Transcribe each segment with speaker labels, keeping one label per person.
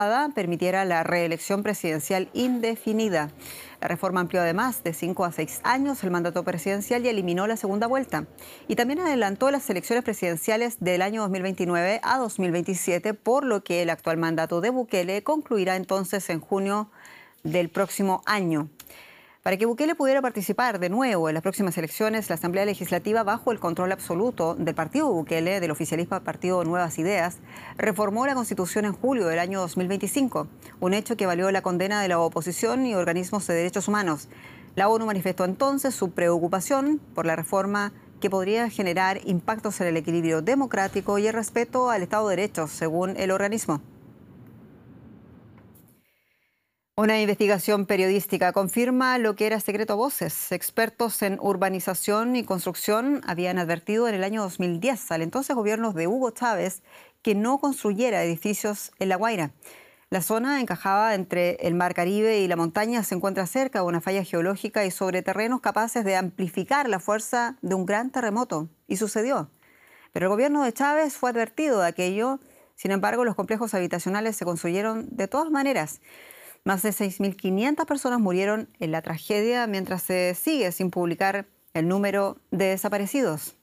Speaker 1: permitiera la reelección presidencial indefinida. La reforma amplió además de 5 a 6 años el mandato presidencial y eliminó la segunda vuelta. Y también adelantó las elecciones presidenciales del año 2029 a 2027, por lo que el actual mandato de Bukele concluirá entonces en junio del próximo año. Para que Bukele pudiera participar de nuevo en las próximas elecciones, la Asamblea Legislativa, bajo el control absoluto del partido Bukele, del oficialismo Partido Nuevas Ideas, reformó la Constitución en julio del año 2025, un hecho que valió la condena de la oposición y organismos de derechos humanos. La ONU manifestó entonces su preocupación por la reforma que podría generar impactos en el equilibrio democrático y el respeto al Estado de Derecho, según el organismo. Una investigación periodística confirma lo que era secreto a voces. Expertos en urbanización y construcción habían advertido en el año 2010 al entonces gobierno de Hugo Chávez que no construyera edificios en La Guaira. La zona, encajada entre el Mar Caribe y la montaña, se encuentra cerca de una falla geológica y sobre terrenos capaces de amplificar la fuerza de un gran terremoto. Y sucedió. Pero el gobierno de Chávez fue advertido de aquello. Sin embargo, los complejos habitacionales se construyeron de todas maneras. Más de 6.500 personas murieron en la tragedia, mientras se sigue sin publicar el número de desaparecidos.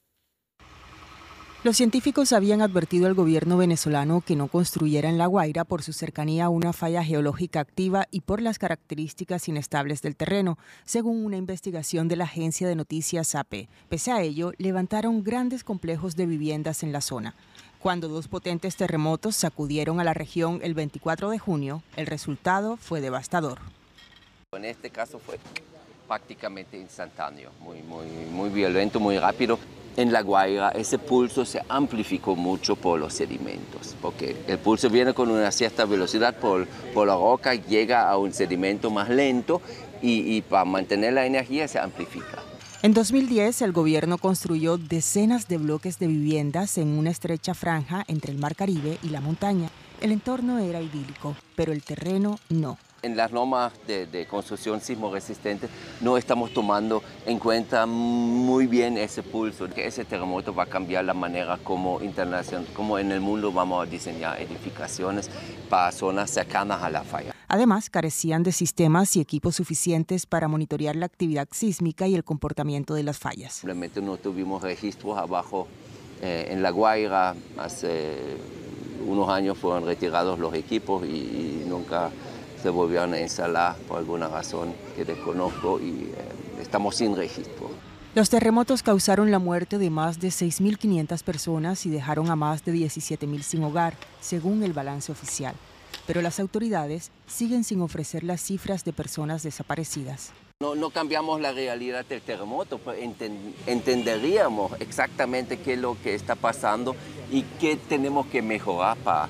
Speaker 2: Los científicos habían advertido al gobierno venezolano que no construyera en La Guaira por su cercanía a una falla geológica activa y por las características inestables del terreno, según una investigación de la agencia de noticias AP. Pese a ello, levantaron grandes complejos de viviendas en la zona. Cuando dos potentes terremotos sacudieron a la región el 24 de junio, el resultado fue devastador.
Speaker 3: En este caso fue prácticamente instantáneo, muy violento, muy rápido. En La Guaira ese pulso se amplificó mucho por los sedimentos, porque el pulso viene con una cierta velocidad por la roca, llega a un sedimento más lento y para mantener la energía se amplifica.
Speaker 2: En 2010, el gobierno construyó decenas de bloques de viviendas en una estrecha franja entre el Mar Caribe y la montaña. El entorno era idílico, pero el terreno no.
Speaker 3: En las normas de construcción sismo resistente no estamos tomando en cuenta muy bien ese pulso, que ese terremoto va a cambiar la manera como en el mundo vamos a diseñar edificaciones para zonas cercanas a la falla.
Speaker 2: Además, carecían de sistemas y equipos suficientes para monitorear la actividad sísmica y el comportamiento de las fallas.
Speaker 3: Simplemente no tuvimos registros abajo en La Guaira. Hace unos años fueron retirados los equipos y nunca se volvieron a instalar por alguna razón que desconozco y estamos sin registro.
Speaker 2: Los terremotos causaron la muerte de más de 6.500 personas y dejaron a más de 17.000 sin hogar, según el balance oficial. Pero las autoridades siguen sin ofrecer las cifras de personas desaparecidas.
Speaker 3: No cambiamos la realidad del terremoto, pero entenderíamos exactamente qué es lo que está pasando y qué tenemos que mejorar para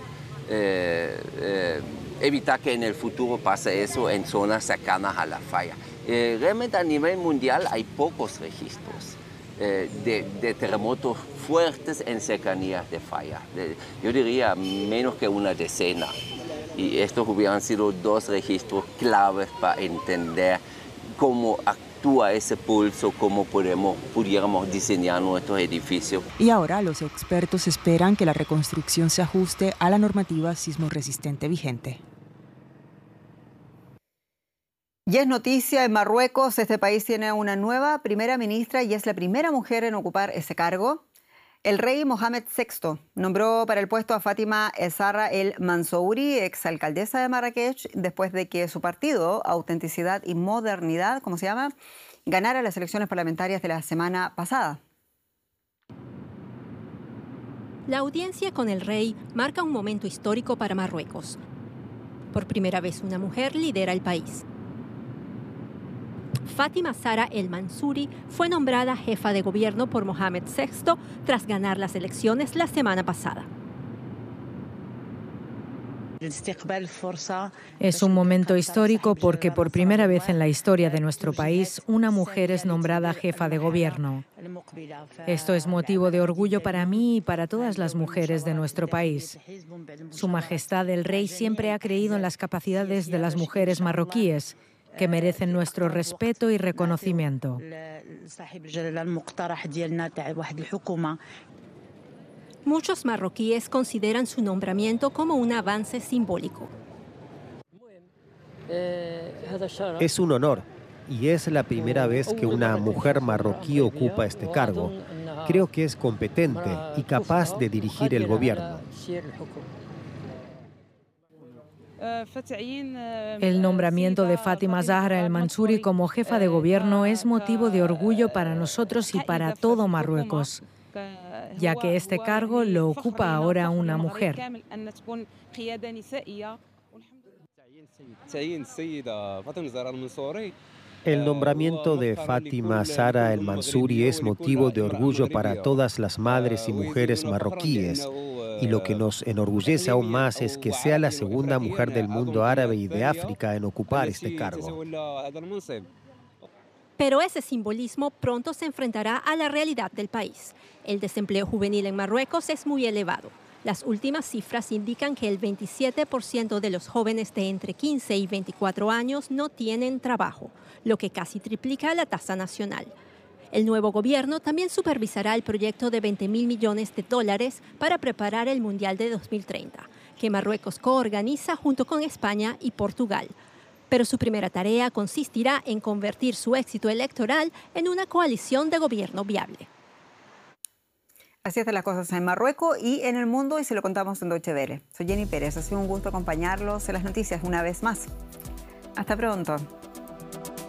Speaker 3: evitar que en el futuro pase eso en zonas cercanas a la falla. Realmente a nivel mundial hay pocos registros de terremotos fuertes en cercanías de falla. Yo diría menos que una decena. Y estos hubieran sido dos registros claves para entender cómo actúa ese pulso, cómo pudiéramos diseñar nuestros edificios.
Speaker 2: Y ahora los expertos esperan que la reconstrucción se ajuste a la normativa sismo resistente vigente.
Speaker 1: Y es noticia en Marruecos. Este país tiene una nueva primera ministra y es la primera mujer en ocupar ese cargo. El rey Mohamed VI nombró para el puesto a Fátima Essaara El Mansouri, exalcaldesa de Marrakech, después de que su partido, Autenticidad y Modernidad, ¿cómo se llama?, ganara las elecciones parlamentarias de la semana pasada.
Speaker 4: La audiencia con el rey marca un momento histórico para Marruecos. Por primera vez una mujer lidera el país. Fátima Essaara El Mansouri fue nombrada jefa de gobierno por Mohamed VI tras ganar las elecciones la semana pasada.
Speaker 5: Es un momento histórico porque por primera vez en la historia de nuestro país una mujer es nombrada jefa de gobierno. Esto es motivo de orgullo para mí y para todas las mujeres de nuestro país. Su Majestad el Rey siempre ha creído en las capacidades de las mujeres marroquíes, que merecen nuestro respeto y reconocimiento.
Speaker 4: Muchos marroquíes consideran su nombramiento como un avance simbólico.
Speaker 6: Es un honor y es la primera vez que una mujer marroquí ocupa este cargo. Creo que es competente y capaz de dirigir el gobierno.
Speaker 5: El nombramiento de Fátima Zahra El Mansouri como jefa de gobierno es motivo de orgullo para nosotros y para todo Marruecos, ya que este cargo lo ocupa ahora una mujer.
Speaker 6: El nombramiento de Fátima Zahra El Mansouri es motivo de orgullo para todas las madres y mujeres marroquíes. Y lo que nos enorgullece aún más es que sea la segunda mujer del mundo árabe y de África en ocupar este cargo.
Speaker 4: Pero ese simbolismo pronto se enfrentará a la realidad del país. El desempleo juvenil en Marruecos es muy elevado. Las últimas cifras indican que el 27% de los jóvenes de entre 15 y 24 años no tienen trabajo, lo que casi triplica la tasa nacional. El nuevo gobierno también supervisará el proyecto de $20.000 millones para preparar el Mundial de 2030, que Marruecos coorganiza junto con España y Portugal. Pero su primera tarea consistirá en convertir su éxito electoral en una coalición de gobierno viable.
Speaker 1: Así están las cosas en Marruecos y en el mundo, y se lo contamos en Deutsche Welle. Soy Jenny Pérez, ha sido un gusto acompañarlos en las noticias una vez más. Hasta pronto.